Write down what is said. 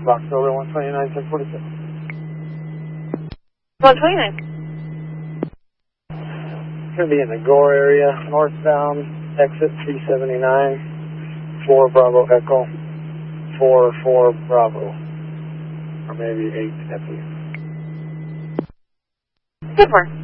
Box over 129, 1046. 129. Going to be in the Gore area, northbound, exit 379, 4 Bravo Echo, 4 Bravo, or maybe 8 Echo. 10-4.